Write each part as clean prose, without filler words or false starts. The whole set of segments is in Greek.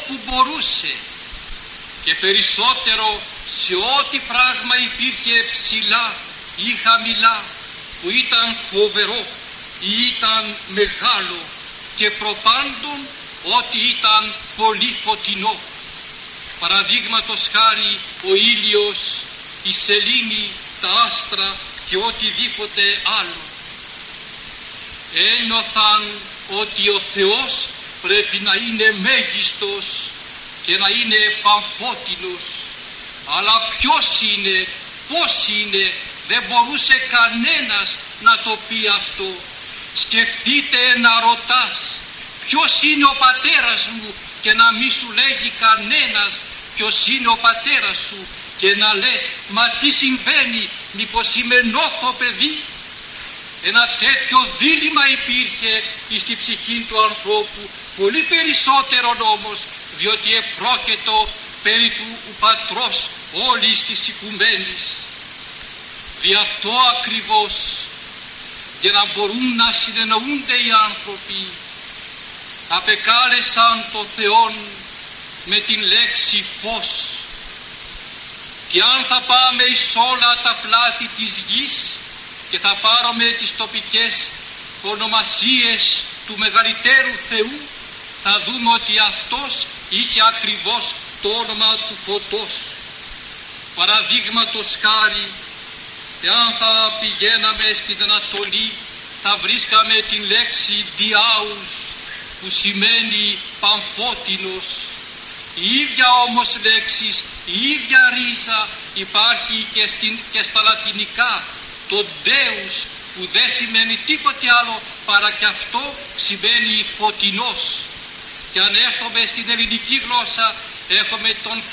όπου μπορούσε και περισσότερο σε ό,τι πράγμα υπήρχε ψηλά ή χαμηλά, που ήταν φοβερό ή ήταν μεγάλο, και προπάντων ότι ήταν πολύ φωτεινό. Παραδείγματος χάρη ο ήλιος, η σελήνη, τα άστρα και οτιδήποτε άλλο. Ένιωθαν ότι ο Θεός πρέπει να είναι μέγιστος και να είναι παμφώτινος. Αλλά ποιος είναι, πώς είναι, δεν μπορούσε κανένας να το πει αυτό. Σκεφτείτε να ρωτάς ποιος είναι ο πατέρας μου και να μη σου λέγει κανένας ποιος είναι ο πατέρας σου, και να λες μα τι συμβαίνει, μήπως είμαι νόθο παιδί. Ένα τέτοιο δίλημμα υπήρχε στη ψυχή του ανθρώπου, πολύ περισσότερο όμως, διότι επρόκειτο περί του πατρός όλης της οικουμένης. Δι' αυτό ακριβώς, για να μπορούν να συνεννοούνται οι άνθρωποι, απεκάλεσαν το Θεόν με την λέξη φως. Και αν θα πάμε εις όλα τα πλάτη της γης και θα πάρουμε τις τοπικές ονομασίες του μεγαλύτερου Θεού, θα δούμε ότι αυτός είχε ακριβώς το όνομα του φωτός. Παραδείγματος χάρη, εάν θα πηγαίναμε στην Ανατολή, θα βρίσκαμε την λέξη διάους, που σημαίνει παμφώτινος. Η ίδια όμως λέξης, η ίδια ρίζα υπάρχει και στα λατινικά, το Deus, που δεν σημαίνει τίποτε άλλο παρά και αυτό σημαίνει φωτεινός. Και αν έρθουμε στην ελληνική γλώσσα, έχουμε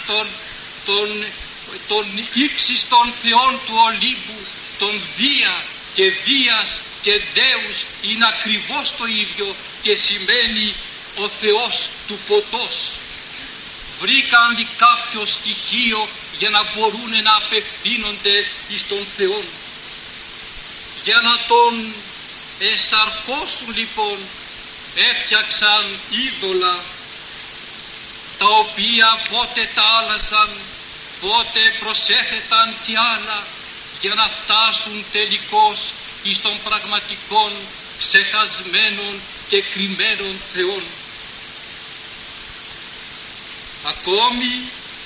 τον ύψιστον Θεόν του Ολύμπου, τον Δία, και Δίας και Δεus είναι ακριβώς το ίδιο και σημαίνει ο Θεός του φωτός. Βρήκαν κάποιο στοιχείο για να μπορούν να απευθύνονται εις τον Θεό. Για να τον εσαρκώσουν λοιπόν έφτιαξαν είδωλα, τα οποία πότε τα άλλαζαν, πότε προσέθεταν κι άλλα, για να φτάσουν τελικώς εις των πραγματικών ξεχασμένων και κρυμμένων Θεών. Ακόμη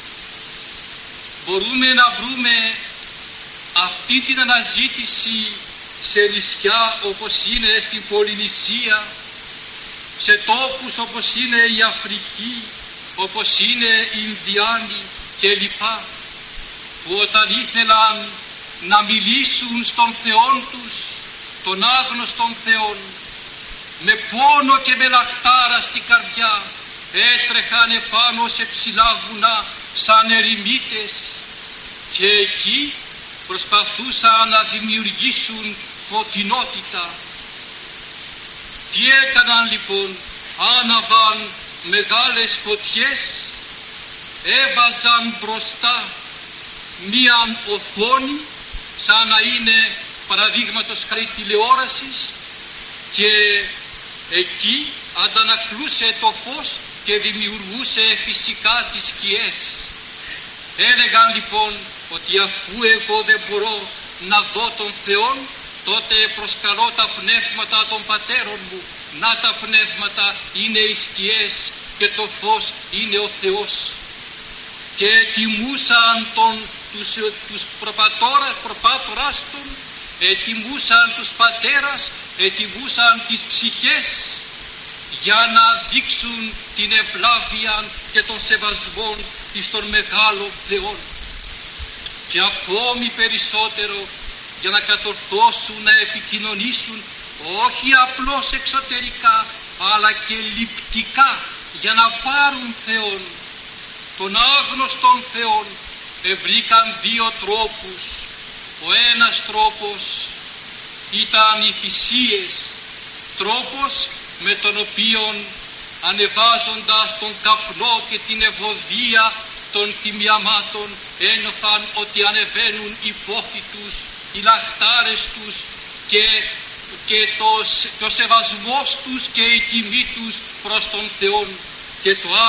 μπορούμε να βρούμε αυτή την αναζήτηση σε νησιά όπως είναι στην Πολυνησία, σε τόπους όπως είναι η Αφρική, όπως είναι οι Ινδιάνοι κλπ, που όταν ήθελαν να μιλήσουν στον Θεόν τους, τον άγνωστον Θεόν, με πόνο και με λαχτάρα στην καρδιά, έτρεχαν επάνω σε ψηλά βουνά σαν ερημίτες, και εκεί προσπαθούσαν να δημιουργήσουν φωτεινότητα. Τι έκαναν λοιπόν? Άναβαν μεγάλες φωτιές, έβαζαν μπροστά μίαν οθόνη σαν να είναι παραδείγματος χάρη τηλεόρασης, και εκεί αντανακλούσε το φως και δημιουργούσε φυσικά τις σκιές. Έλεγαν λοιπόν ότι αφού εγώ δεν μπορώ να δω τον Θεόν, τότε προσκαλώ τα πνεύματα των πατέρων μου. Να τα πνεύματα είναι οι σκιές και το φως είναι ο Θεός. Και τιμούσαν τους προπάτορας των, ετιμούσαν τους πατέρας, ετιμούσαν τις ψυχές, για να δείξουν την ευλάβεια και τον σεβασμό εις των μεγάλων Θεών. Και ακόμη περισσότερο για να κατορθώσουν να επικοινωνήσουν όχι απλώς εξωτερικά αλλά και λειπτικά, για να πάρουν Θεόν, τον άγνωστον Θεόν. Βρήκαν δύο τρόπους. Ο ένας τρόπος ήταν οι θυσίες, τρόπος με τον οποίο ανεβάζοντας τον καπνό και την ευωδία των θυμιαμάτων ένιωθαν ότι ανεβαίνουν οι πόθοι τους, οι λαχτάρες τους και το σεβασμός τους και η τιμή τους προς τον Θεό. Και το